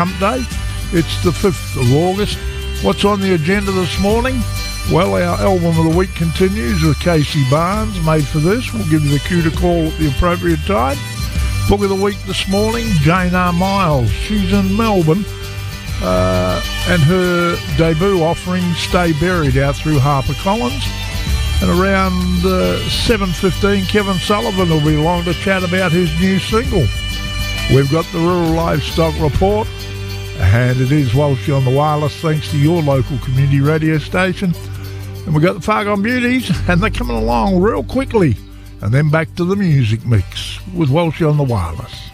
Hump Day. It's the 5th of August. What's on the agenda this morning? Well, our album of the week continues with Casey Barnes, Made for This. We'll give you the cue to call at the appropriate time. Book of the week this morning, Jane R. Miles. She's in Melbourne. And her debut offering, Stay Buried, out through HarperCollins. And around 7:15, Kevin Sullivan will be along to chat about his new single. We've got the Rural Livestock Report, and it is Walshy on the Wireless, thanks to your local community radio station. And we've got the Fargon Beauties, and they're coming along real quickly. And then back to the music mix with Walshy on the Wireless.